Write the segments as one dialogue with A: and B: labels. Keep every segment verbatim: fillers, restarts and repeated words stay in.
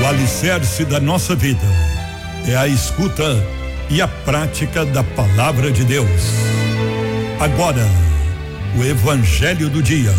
A: O alicerce da nossa vida é a escuta e a prática da palavra de Deus. Agora, o Evangelho do Dia.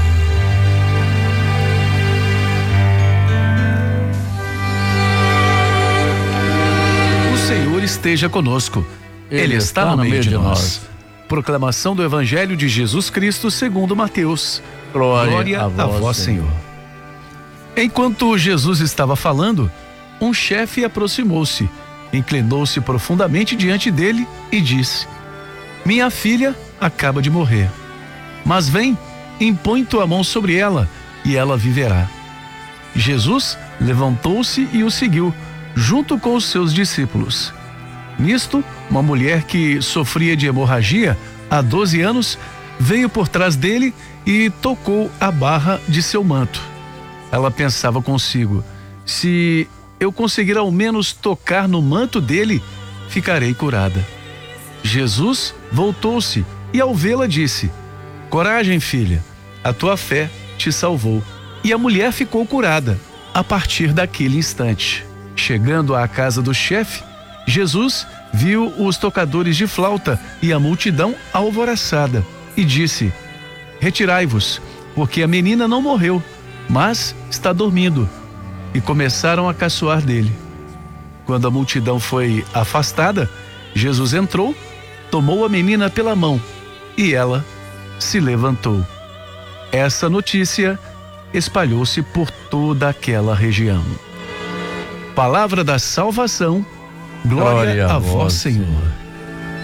B: O Senhor esteja conosco. Ele, Ele está, está no meio de, de nós. nós. Proclamação do Evangelho de Jesus Cristo segundo Mateus. Glória, Glória a, vós, a vós, Senhor. Senhor. Enquanto Jesus estava falando, um chefe aproximou-se, inclinou-se profundamente diante dele e disse: minha filha acaba de morrer, mas vem, impõe tua mão sobre ela e ela viverá. Jesus levantou-se e o seguiu, junto com os seus discípulos. Nisto, uma mulher que sofria de hemorragia há doze anos veio por trás dele e tocou a barra de seu manto. Ela pensava consigo: se eu conseguir ao menos tocar no manto dele, ficarei curada. Jesus voltou-se e, ao vê-la, disse: coragem, filha, a tua fé te salvou. E a mulher ficou curada a partir daquele instante. Chegando à casa do chefe, Jesus viu os tocadores de flauta e a multidão alvoroçada e disse: retirai-vos, porque a menina não morreu, mas está dormindo. E começaram a caçoar dele. Quando a multidão foi afastada, Jesus entrou, tomou a menina pela mão e ela se levantou. Essa notícia espalhou-se por toda aquela região. Palavra da salvação. Glória, Glória a vós, Senhor. Senhor.